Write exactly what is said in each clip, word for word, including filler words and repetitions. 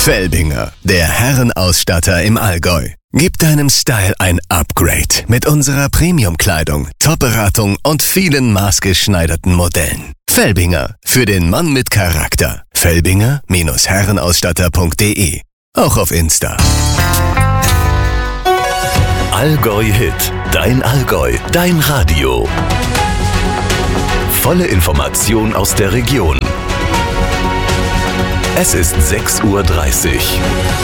Felbinger, der Herrenausstatter im Allgäu. Gib deinem Style ein Upgrade mit unserer Premium-Kleidung, Top-Beratung und vielen maßgeschneiderten Modellen. Felbinger, für den Mann mit Charakter. Felbinger Herrenausstatter punkt de. Auch auf Insta. Allgäu Hit, dein Allgäu, dein Radio. Volle Information aus der Region. Es ist sechs Uhr dreißig.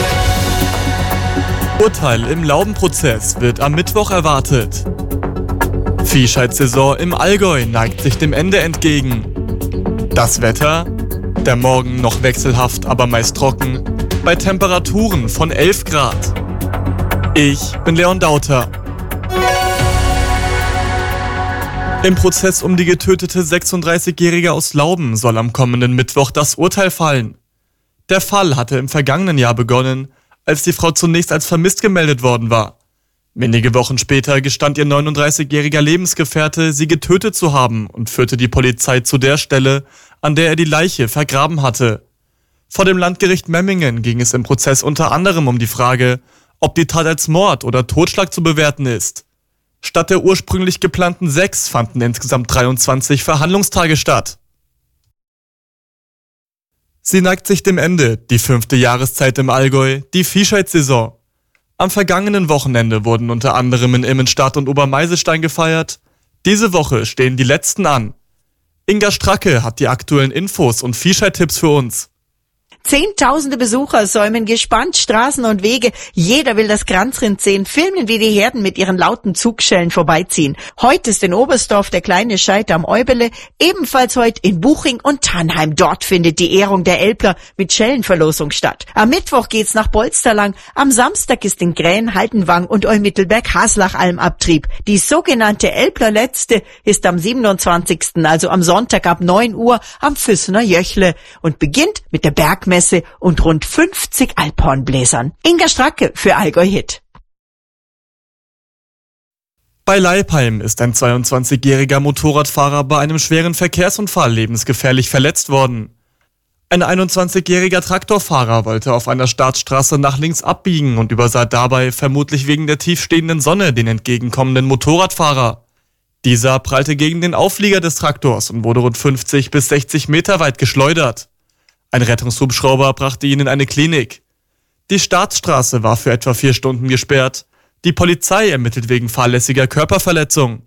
Urteil im Laubenprozess wird am Mittwoch erwartet. Viehscheidsaison im Allgäu neigt sich dem Ende entgegen. Das Wetter? Der Morgen noch wechselhaft, aber meist trocken, bei Temperaturen von elf Grad. Ich bin Leon Dauter. Im Prozess um die getötete sechsunddreißigjährige aus Lauben soll am kommenden Mittwoch das Urteil fallen. Der Fall hatte im vergangenen Jahr begonnen, als die Frau zunächst als vermisst gemeldet worden war. Wenige Wochen später gestand ihr neununddreißigjähriger Lebensgefährte, sie getötet zu haben und führte die Polizei zu der Stelle, an der er die Leiche vergraben hatte. Vor dem Landgericht Memmingen ging es im Prozess unter anderem um die Frage, ob die Tat als Mord oder Totschlag zu bewerten ist. Statt der ursprünglich geplanten sechs fanden insgesamt dreiundzwanzig Verhandlungstage statt. Sie neigt sich dem Ende, die fünfte Jahreszeit im Allgäu, die Viehscheidsaison. Am vergangenen Wochenende wurden unter anderem in Immenstadt und Obermeiselstein gefeiert. Diese Woche stehen die letzten an. Inga Stracke hat die aktuellen Infos und Viehscheidtipps für uns. Zehntausende Besucher säumen gespannt Straßen und Wege. Jeder will das Kranzrind sehen, filmen, wie die Herden mit ihren lauten Zugschellen vorbeiziehen. Heute ist in Oberstdorf der kleine Scheit am Eubele, ebenfalls heute in Buching und Tannheim. Dort findet die Ehrung der Elbler mit Schellenverlosung statt. Am Mittwoch geht's nach Bolsterlang, am Samstag ist in Grähen, Haltenwang und Eumittelberg Haslach Almabtrieb. Die sogenannte Elbler Letzte ist am siebenundzwanzigsten, also am Sonntag ab neun Uhr am Füssener Jöchle und beginnt mit der Bergmesse und rund fünfzig Alphornbläsern. Inga Stracke für Allgäu Hit. Bei Leipheim ist ein zweiundzwanzigjähriger Motorradfahrer bei einem schweren Verkehrsunfall lebensgefährlich verletzt worden. Ein einundzwanzigjähriger Traktorfahrer wollte auf einer Staatsstraße nach links abbiegen und übersah dabei, vermutlich wegen der tiefstehenden Sonne, den entgegenkommenden Motorradfahrer. Dieser prallte gegen den Auflieger des Traktors und wurde rund fünfzig bis sechzig Meter weit geschleudert. Ein Rettungshubschrauber brachte ihn in eine Klinik. Die Staatsstraße war für etwa vier Stunden gesperrt. Die Polizei ermittelt wegen fahrlässiger Körperverletzung.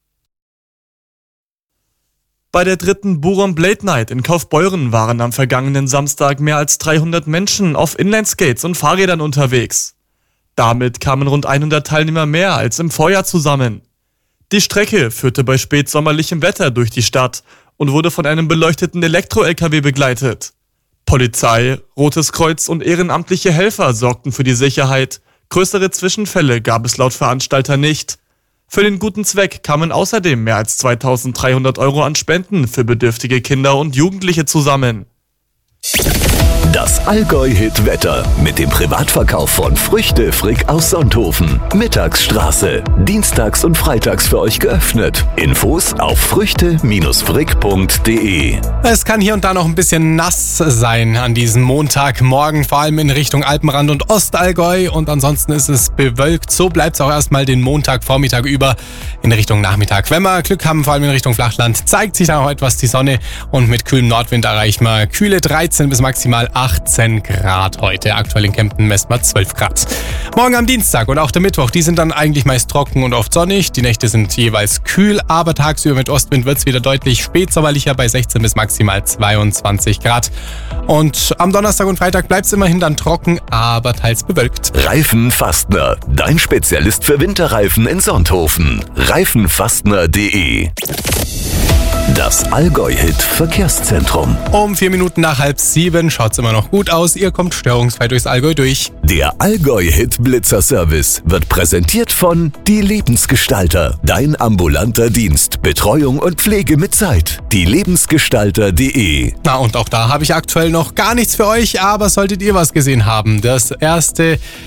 Bei der dritten Buron Blade Night in Kaufbeuren waren am vergangenen Samstag mehr als dreihundert Menschen auf Inlineskates und Fahrrädern unterwegs. Damit kamen rund hundert Teilnehmer mehr als im Vorjahr zusammen. Die Strecke führte bei spätsommerlichem Wetter durch die Stadt und wurde von einem beleuchteten Elektro-L K W begleitet. Polizei, Rotes Kreuz und ehrenamtliche Helfer sorgten für die Sicherheit. Größere Zwischenfälle gab es laut Veranstalter nicht. Für den guten Zweck kamen außerdem mehr als zweitausenddreihundert Euro an Spenden für bedürftige Kinder und Jugendliche zusammen. Das Allgäu-Hit-Wetter mit dem Privatverkauf von Früchte Frick aus Sonthofen. Mittagsstraße. Dienstags und freitags für euch geöffnet. Infos auf früchte Frick punkt de. Es kann hier und da noch ein bisschen nass sein an diesem Montagmorgen, vor allem in Richtung Alpenrand und Ostallgäu. Und ansonsten ist es bewölkt. So bleibt es auch erstmal den Montagvormittag über in Richtung Nachmittag. Wenn wir Glück haben, vor allem in Richtung Flachland, zeigt sich dann auch etwas die Sonne. Und mit kühlem Nordwind erreichen wir kühle dreizehn bis maximal achtzehn Grad heute. Aktuell in Kempten messen wir zwölf Grad. Morgen am Dienstag und auch der Mittwoch, die sind dann eigentlich meist trocken und oft sonnig. Die Nächte sind jeweils kühl, aber tagsüber mit Ostwind wird es wieder deutlich spätsommerlicher bei sechzehn bis maximal zweiundzwanzig Grad. Und am Donnerstag und Freitag bleibt es immerhin dann trocken, aber teils bewölkt. Reifenfastner, dein Spezialist für Winterreifen in Sonthofen. reifenfastner punkt de. Das Allgäu-Hit-Verkehrszentrum. Um vier Minuten nach halb sieben schaut's immer noch gut aus. Ihr kommt störungsfrei durchs Allgäu durch. Der Allgäu-Hit-Blitzer-Service wird präsentiert von Die Lebensgestalter. Dein ambulanter Dienst. Betreuung und Pflege mit Zeit. die lebensgestalter punkt de. Na, und auch da habe ich aktuell noch gar nichts für euch, aber solltet ihr was gesehen haben, das erste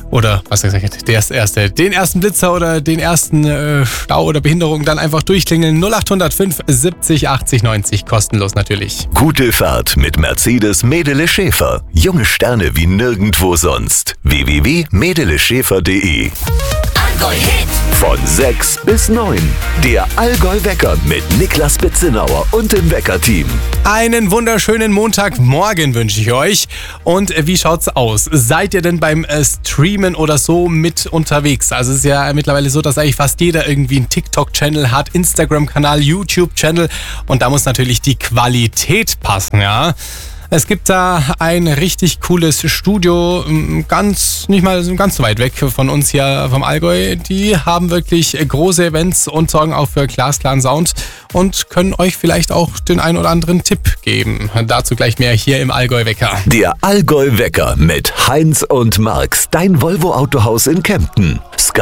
oder was gesagt, der erste, den ersten Blitzer oder den ersten äh, Stau oder Behinderung, dann einfach durchklingeln. null acht null null fünf siebzig achtzig neunzig, kostenlos natürlich. Gute Fahrt mit Mercedes Medele Schäfer. Junge Sterne wie nirgendwo sonst. w w w punkt medele schäfer punkt de Allgäu Hit. Von sechs bis neun. Der Allgäu-Wecker mit Niklas Betzenauer und dem Wecker-Team. Einen wunderschönen Montagmorgen wünsche ich euch. Und wie schaut's aus? Seid ihr denn beim äh, Streamen oder so mit unterwegs? Also es ist ja mittlerweile so, dass eigentlich fast jeder irgendwie einen TikTok-Channel hat, Instagram-Kanal, YouTube-Channel. Und da muss natürlich die Qualität passen, ja. Es gibt da ein richtig cooles Studio, ganz, nicht mal ganz weit weg von uns hier vom Allgäu. Die haben wirklich große Events und sorgen auch für glasklaren Sound und können euch vielleicht auch den ein oder anderen Tipp geben. Dazu gleich mehr hier im Allgäu-Wecker. Der Allgäu-Wecker mit Heinz und Marx, dein Volvo-Autohaus in Kempten.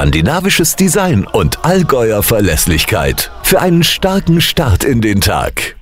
Skandinavisches Design und Allgäuer Verlässlichkeit. Für einen starken Start in den Tag.